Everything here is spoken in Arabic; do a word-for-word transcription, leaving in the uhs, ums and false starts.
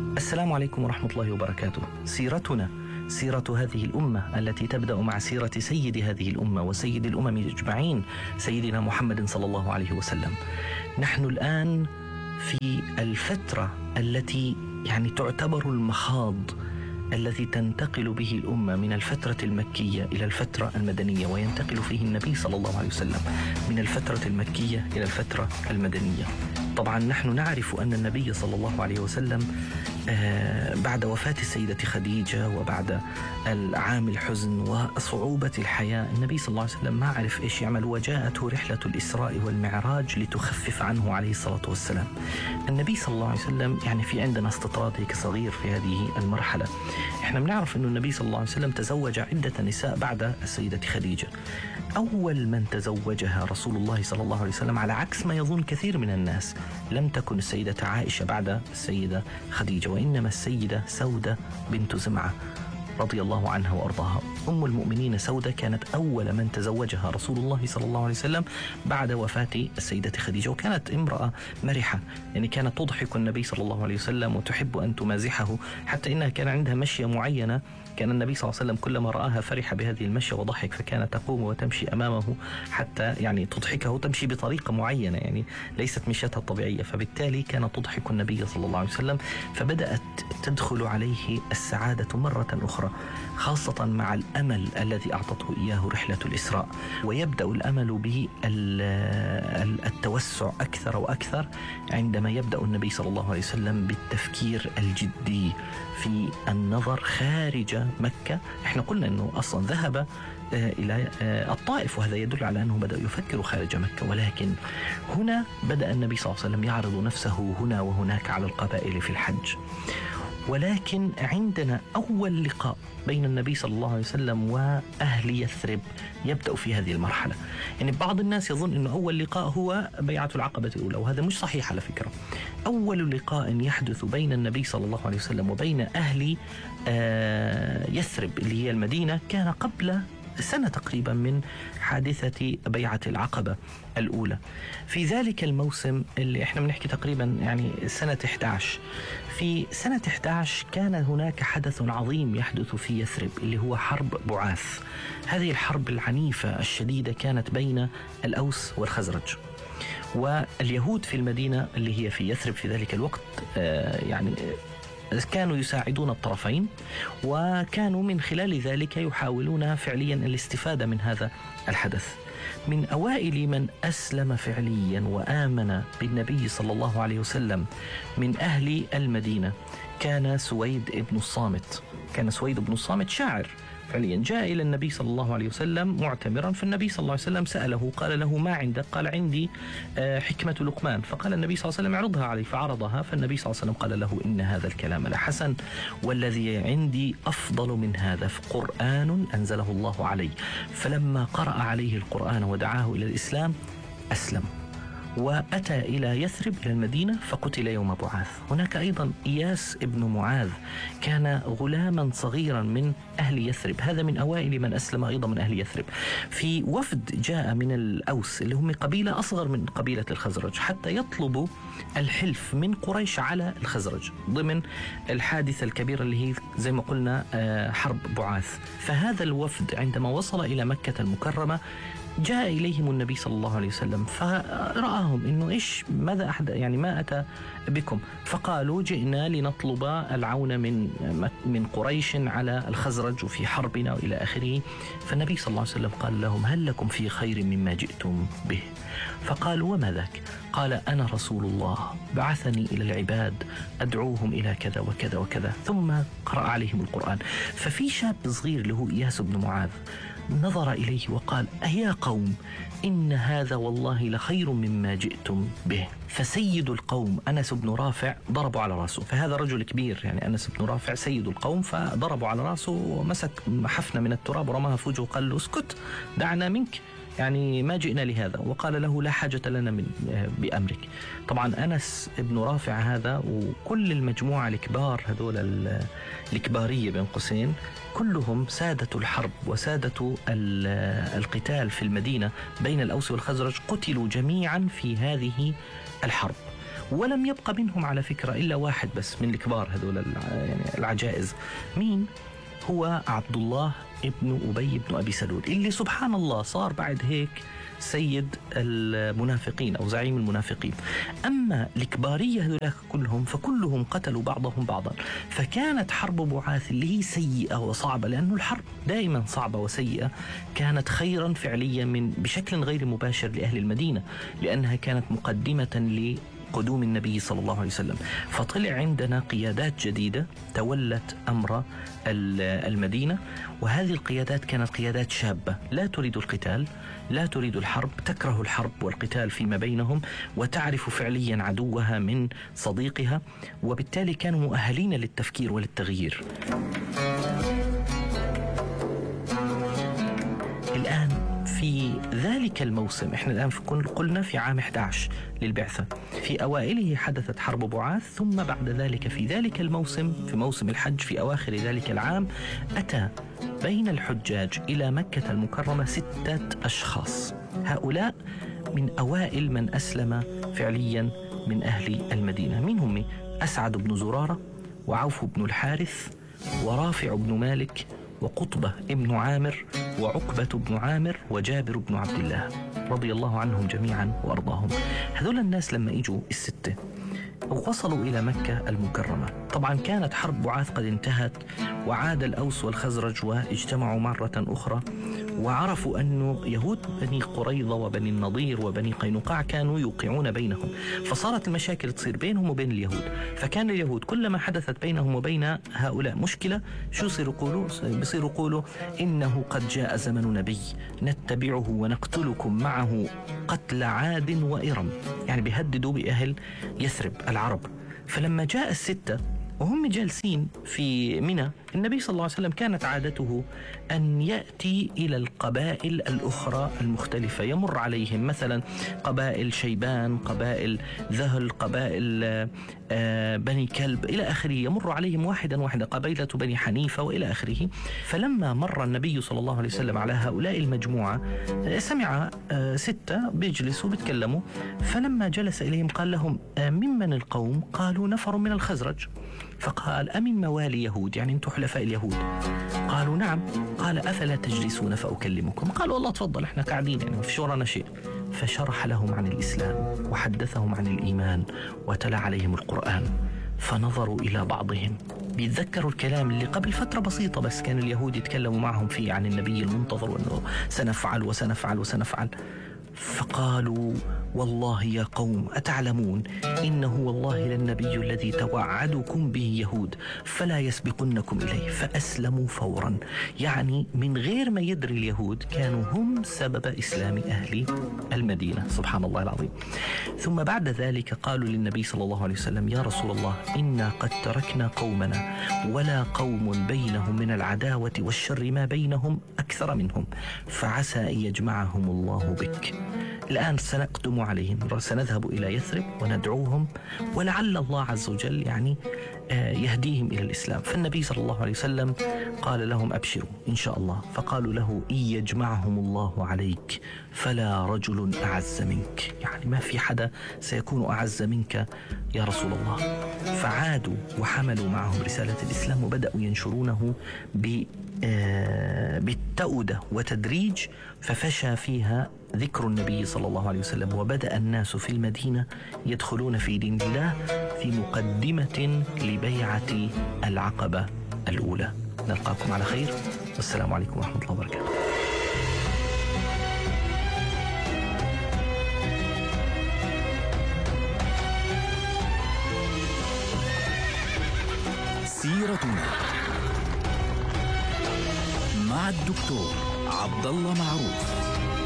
السلام عليكم ورحمة الله وبركاته. سيرتنا سيرة هذه الأمة التي تبدأ مع سيرة سيد هذه الأمة وسيد الأمم أجمعين سيدنا محمد صلى الله عليه وسلم. نحن الآن في الفترة التي يعني تعتبر المخاض الذي تنتقل به الأمة من الفترة المكية إلى الفترة المدنية، وينتقل فيه النبي صلى الله عليه وسلم من الفترة المكية إلى الفترة المدنية. طبعا نحن نعرف أن النبي صلى الله عليه وسلم بعد وفاة السيدة خديجة وبعد العام الحزن وصعوبة الحياة، النبي صلى الله عليه وسلم ما عرف إيش يعمل، وجاءته رحلة الإسراء والمعراج لتخفف عنه عليه الصلاة والسلام. النبي صلى الله عليه وسلم يعني في عندنا استطراد هيك صغير في هذه المرحلة. احنا بنعرف أن النبي صلى الله عليه وسلم تزوج عدة نساء بعد السيدة خديجة. أول من تزوجها رسول الله صلى الله عليه وسلم على عكس ما يظن كثير من الناس، لم تكن السيدة عائشة بعد السيدة خديجة، وإنما السيدة سودة بنت زمعة رضي الله عنها وأرضاها. أم المؤمنين سودة كانت أول من تزوجها رسول الله صلى الله عليه وسلم بعد وفاة السيدة خديجة، وكانت امرأة مرحة، يعني كانت تضحك النبي صلى الله عليه وسلم وتحب أن تمازحه، حتى إنها كان عندها مشية معينة كان النبي صلى الله عليه وسلم كلما رآها فرح بهذه المشية وضحك، فكانت تقوم وتمشي أمامه حتى يعني تضحكه، تمشي بطريقة معينة يعني ليست مشيتها الطبيعية، فبالتالي كانت تضحك النبي صلى الله عليه وسلم. فبدأت تدخل عليه السعادة مرة أخرى، خاصة مع الأمل الذي أعطته إياه رحلة الإسراء، ويبدأ الأمل بالتوسع أكثر وأكثر عندما يبدأ النبي صلى الله عليه وسلم بالتفكير الجدي في النظر خارج مكة. احنا قلنا أنه أصلا ذهب إلى الطائف، وهذا يدل على أنه بدأ يفكر خارج مكة، ولكن هنا بدأ النبي صلى الله عليه وسلم يعرض نفسه هنا وهناك على القبائل في الحج. ولكن عندنا أول لقاء بين النبي صلى الله عليه وسلم وأهل يثرب يبدأ في هذه المرحلة. يعني بعض الناس يظن أنه أول لقاء هو بيعة العقبة الأولى، وهذا مش صحيح على فكرة. أول لقاء يحدث بين النبي صلى الله عليه وسلم وبين أهل يثرب اللي هي المدينة كان قبل سنة تقريبا من حادثة بيعة العقبة الأولى. في ذلك الموسم اللي احنا بنحكي تقريبا يعني سنة إحدى عشر، في سنة إحدى عشر كان هناك حدث عظيم يحدث في يثرب اللي هو حرب بعاث. هذه الحرب العنيفة الشديدة كانت بين الأوس والخزرج، واليهود في المدينة اللي هي في يثرب في ذلك الوقت آه يعني كانوا يساعدون الطرفين، وكانوا من خلال ذلك يحاولون فعليا الاستفادة من هذا الحدث. من أوائل من أسلم فعليا وآمن بالنبي صلى الله عليه وسلم من أهل المدينة كان سويد ابن الصامت. كان سويد ابن الصامت شاعر فعليا، جاء إلى النبي صلى الله عليه وسلم معتمرا، فالنبي صلى الله عليه وسلم سأله قال له ما عندك؟ قال عندي حكمة لقمان. فقال النبي صلى الله عليه وسلم اعرضها عليه، فعرضها، فالنبي صلى الله عليه وسلم قال له إن هذا الكلام لحسن، والذي عندي أفضل من هذا، قرآن أنزله الله عليه. فلما قرأ عليه القرآن ودعاه إلى الإسلام أسلم، وأتى إلى يثرب إلى المدينة فقتل يوم بعاث. هناك أيضا إياس ابن معاذ كان غلاما صغيرا من أهل يثرب، هذا من أوائل من أسلم أيضا من أهل يثرب. في وفد جاء من الأوس اللي هم قبيلة أصغر من قبيلة الخزرج حتى يطلبوا الحلف من قريش على الخزرج ضمن الحادثة الكبيرة اللي هي زي ما قلنا حرب بعاث. فهذا الوفد عندما وصل إلى مكة المكرمة جاء إليهم النبي صلى الله عليه وسلم فرآهم إنه إيش ماذا أحد يعني ما أتى بكم، فقالوا جئنا لنطلب العون من من قريش على الخزرج وفي حربنا وإلى آخره. فالنبي صلى الله عليه وسلم قال لهم هل لكم في خير مما جئتم به؟ فقالوا وما ذاك؟ قال أنا رسول الله بعثني إلى العباد أدعوهم إلى كذا وكذا وكذا، ثم قرأ عليهم القرآن. ففي شاب صغير له إياس بن معاذ نظر إليه وقال أيا قوم إن هذا والله لخير مما جئتم به. فسيد القوم أنس بن رافع ضربوا على رأسه، فهذا رجل كبير يعني أنس بن رافع سيد القوم، فضربوا على رأسه ومسك حفنة من التراب ورماها في وجهه وقال له اسكت دعنا منك، يعني ما جئنا لهذا. وقال له لا حاجة لنا من بأمرك. طبعا أنس بن رافع هذا وكل المجموعة الكبار هذول الكبارية بين قوسين كلهم سادة الحرب وسادة القتال في المدينة بين الأوس والخزرج، قتلوا جميعا في هذه الحرب. ولم يبقى منهم على فكرة إلا واحد بس من الكبار هذول يعني العجائز. مين هو؟ عبد الله ابن أبي بن أبي سلول، اللي سبحان الله صار بعد هيك سيد المنافقين أو زعيم المنافقين. أما الكبارية هذولاك كلهم فكلهم قتلوا بعضهم بعضا. فكانت حرب بعاث اللي هي سيئة وصعبة، لأنه الحرب دائما صعبة وسيئة، كانت خيرا فعليا من بشكل غير مباشر لأهل المدينة، لأنها كانت مقدمة لقدوم النبي صلى الله عليه وسلم. فطلع عندنا قيادات جديدة تولت أمر المدينة، وهذه القيادات كانت قيادات شابة لا تريد القتال، لا تريد الحرب، تكره الحرب والقتال فيما بينهم، وتعرف فعليا عدوها من صديقها، وبالتالي كانوا مؤهلين للتفكير وللتغيير. الآن في ذلك الموسم، احنا الآن قلنا في عام أحد عشر للبعثة، في أوائله حدثت حرب بعاث، ثم بعد ذلك في ذلك الموسم في موسم الحج في أواخر ذلك العام أتى بين الحجاج إلى مكة المكرمة ستة أشخاص. هؤلاء من أوائل من أسلم فعليا من أهل المدينة. من هم؟ أسعد بن زرارة، وعوف بن الحارث، ورافع بن مالك، وقطبة ابن عامر، وعقبة بن عامر، وجابر بن عبد الله رضي الله عنهم جميعا وأرضاهم. هذول الناس لما إجوا الستة ووصلوا إلى مكة المكرمة، طبعا كانت حرب بعاث قد انتهت، وعاد الأوس والخزرج واجتمعوا مرة أخرى، وعرفوا أنه يهود بني قريظة وبني النضير وبني قينقاع كانوا يوقعون بينهم، فصارت المشاكل تصير بينهم وبين اليهود. فكان اليهود كلما حدثت بينهم وبين هؤلاء مشكلة شو يصيروا يقولوا؟ بيصيروا يقولوا إنه قد جاء زمن نبي نتبعه ونقتلكم معه قتل عاد وإرم، يعني بيهددوا بأهل يثرب العرب. فلما جاء الستة وهم جالسين في منى، النبي صلى الله عليه وسلم كانت عادته أن يأتي إلى القبائل الأخرى المختلفة، يمر عليهم مثلا قبائل شيبان، قبائل ذهل، قبائل بني كلب إلى آخره، يمر عليهم واحدا واحدا، قبيلة بني حنيفة وإلى آخره. فلما مر النبي صلى الله عليه وسلم على هؤلاء المجموعة سمع ستة بيجلسوا بيتكلموا، فلما جلس إليهم قال لهم: ممن القوم؟ قالوا: نفر من الخزرج. فقال: أمن موالي يهود؟ يعني أنتم حلفاء اليهود؟ قالوا: نعم. قال: أفلا تجلسون فأكلمكم؟ قالوا: والله تفضل، احنا قاعدين يعني ما في ورانا شيء. فشرح لهم عن الإسلام وحدثهم عن الإيمان وتلا عليهم القرآن، فنظروا إلى بعضهم بيتذكروا الكلام اللي قبل فترة بسيطة بس كان اليهود يتكلموا معهم فيه عن النبي المنتظر وأنه سنفعل وسنفعل وسنفعل. فقالوا: والله يا قوم أتعلمون إنه والله للنبي الذي توعدكم به يهود فلا يسبقنكم إليه. فأسلموا فورا، يعني من غير ما يدري اليهود كانوا هم سبب إسلام أهل المدينة. سبحان الله العظيم. ثم بعد ذلك قالوا للنبي صلى الله عليه وسلم: يا رسول الله، إنا قد تركنا قومنا ولا قوم بينهم من العداوة والشر ما بينهم أكثر منهم، فعسى أن يجمعهم الله بك. الآن سنقدم عليهم، سنذهب إلى يثرب وندعوهم، ولعل الله عز وجل يعني يهديهم إلى الإسلام. فالنبي صلى الله عليه وسلم قال لهم: أبشروا إن شاء الله. فقالوا له: إن يجمعهم الله عليك فلا رجل أعز منك، يعني ما في حدا سيكون أعز منك يا رسول الله. فعادوا وحملوا معهم رسالة الإسلام وبدأوا ينشرونه بالتأودة وتدريج، ففشى فيها ذكر النبي صلى الله عليه وسلم، وبدأ الناس في المدينة يدخلون في دين الله في مقدمة لبيعة العقبة الأولى. نلقاكم على خير، والسلام عليكم ورحمة الله وبركاته. سيرتنا مع الدكتور عبد الله معروف.